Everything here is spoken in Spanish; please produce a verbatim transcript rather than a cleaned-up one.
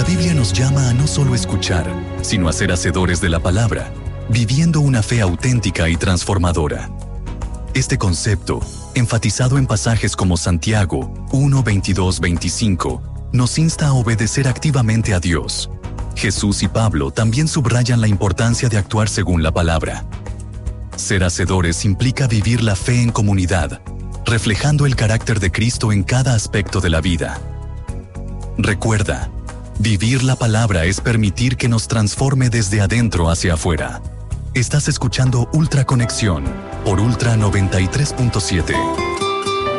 Biblia nos llama a no solo escuchar, sino a ser hacedores de la palabra, viviendo una fe auténtica y transformadora. Este concepto, enfatizado en pasajes como Santiago uno, veintidós, veinticinco, nos insta a obedecer activamente a Dios. Jesús y Pablo también subrayan la importancia de actuar según la palabra. Ser hacedores implica vivir la fe en comunidad, reflejando el carácter de Cristo en cada aspecto de la vida. Recuerda, vivir la palabra es permitir que nos transforme desde adentro hacia afuera. Estás escuchando Ultra Conexión por Ultra noventa y tres punto siete.